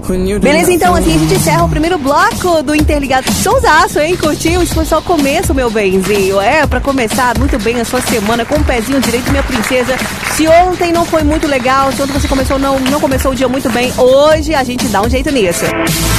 Beleza, então assim a gente encerra o primeiro bloco do Interligado. Showzaço, hein? Curtiu? Isso foi só o começo, meu benzinho. Pra começar muito bem a sua semana com o pezinho direito, minha princesa. Se ontem não foi muito legal, se ontem você não começou o dia muito bem, hoje a gente dá um jeito nisso.